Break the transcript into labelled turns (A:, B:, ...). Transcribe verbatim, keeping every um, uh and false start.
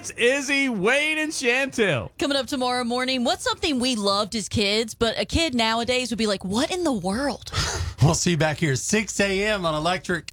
A: It's Izzy, Wade, and Chantel.
B: Coming up tomorrow morning, what's something we loved as kids, but a kid nowadays would be like, what in the world?
C: We'll see you back here at six a.m. on Electric.